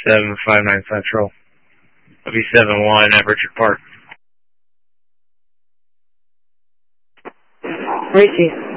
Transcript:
759 Central. I'll be 7-1 at Richard Park. Richie.